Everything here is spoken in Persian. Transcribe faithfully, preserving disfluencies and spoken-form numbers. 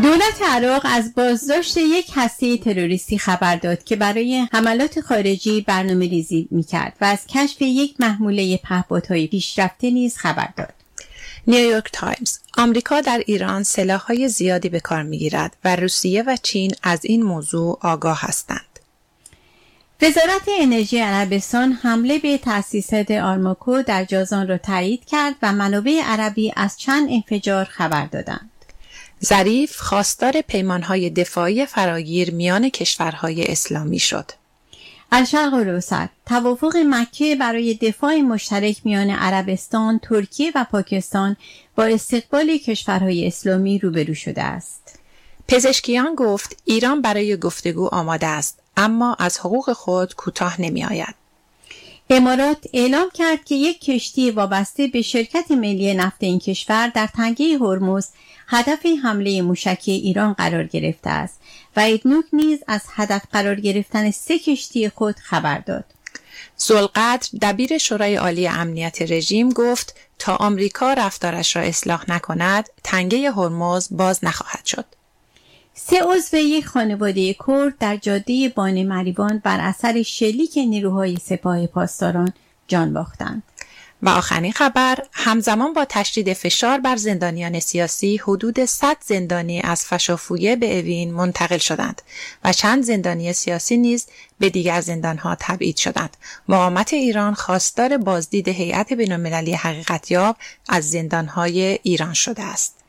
دولت عراق از بازداشت یک هسته تروریستی خبر داد که برای حملات خارجی برنامه‌ریزی می‌کرد و از کشف یک محموله پهپادهای پیشرفته نیز خبر داد. نیویورک تایمز: آمریکا در ایران سلاح‌های زیادی به کار می‌گیرد و روسیه و چین از این موضوع آگاه هستند. وزارت انرژی عربستان حمله به تأسیسات آرامکو در جازان را تایید کرد و منابع عربی از چند انفجار خبر دادند. ظریف خواستار پیمانهای دفاعی فراگیر میان کشورهای اسلامی شد. الشرق الاوسط: توافق مکه برای دفاع مشترک میان عربستان، ترکیه و پاکستان با استقبال کشورهای اسلامی روبرو شده است. پزشکیان گفت ایران برای گفتگو آماده است، اما از حقوق خود کوتاه نمی آید. امارات اعلام کرد که یک کشتی وابسته به شرکت ملی نفت این کشور در تنگه هرمز هدف حمله موشکی ایران قرار گرفته است و ادنوک نیز از هدف قرار گرفتن سه کشتی خود خبر داد. ذوالقدر دبیر شورای عالی امنیت رژیم گفت تا آمریکا رفتارش را اصلاح نکند تنگه هرمز باز نخواهد شد. سه عضو یک خانواده کرد در جاده بان مریوان بر اثر شلیک نیروهای سپاه پاسداران جان باختند. و آخرین خبر: همزمان با تشدید فشار بر زندانیان سیاسی حدود صد زندانی از فشافویه به اوین منتقل شدند و چند زندانی سیاسی نیز به دیگر زندانها تبعید شدند. مقاومت ایران خواستار بازدید هیئت بین‌المللی حقیقتیاب از زندانهای ایران شده است.